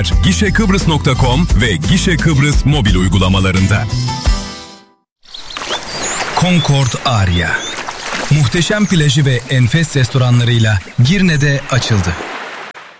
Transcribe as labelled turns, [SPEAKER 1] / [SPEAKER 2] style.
[SPEAKER 1] Gişekıbrıs.com ve Gişe Kıbrıs mobil uygulamalarında. Concord Aria. Muhteşem plajı ve enfes restoranlarıyla Girne'de açıldı.